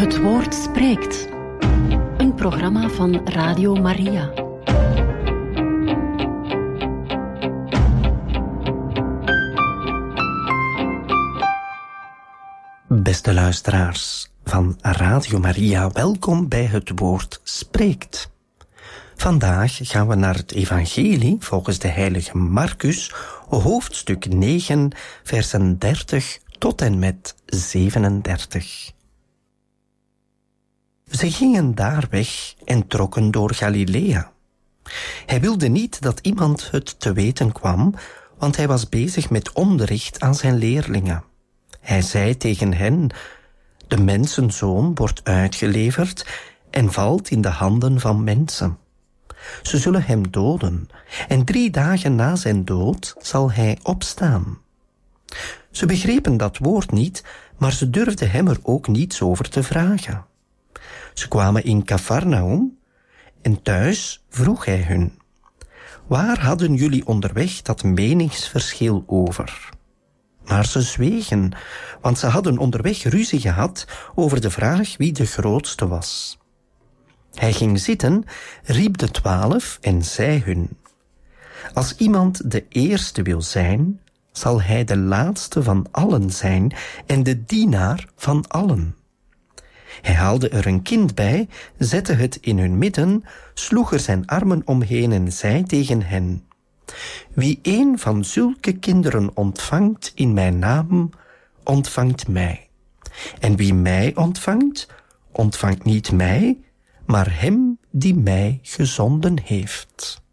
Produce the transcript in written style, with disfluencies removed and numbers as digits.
Het Woord spreekt. Een programma van Radio Maria. Beste luisteraars van Radio Maria, welkom bij Het Woord spreekt. Vandaag gaan we naar het evangelie volgens de heilige Marcus, hoofdstuk 9, versen 30 tot en met 37. Ze gingen daar weg en trokken door Galilea. Hij wilde niet dat iemand het te weten kwam, want hij was bezig met onderricht aan zijn leerlingen. Hij zei tegen hen: de mensenzoon wordt uitgeleverd en valt in de handen van mensen. Ze zullen hem doden en 3 dagen na zijn dood zal hij opstaan. Ze begrepen dat woord niet, maar ze durfden hem er ook niets over te vragen. Ze kwamen in Cafarnaum en thuis vroeg hij hun: waar hadden jullie onderweg dat meningsverschil over? Maar ze zwegen, want ze hadden onderweg ruzie gehad over de vraag wie de grootste was. Hij ging zitten, riep de 12 en zei hun: als iemand de eerste wil zijn, zal hij de laatste van allen zijn en de dienaar van allen. Hij haalde er een kind bij, zette het in hun midden, sloeg er zijn armen omheen en zei tegen hen: wie een van zulke kinderen ontvangt in mijn naam, ontvangt mij. En wie mij ontvangt, ontvangt niet mij, maar hem die mij gezonden heeft.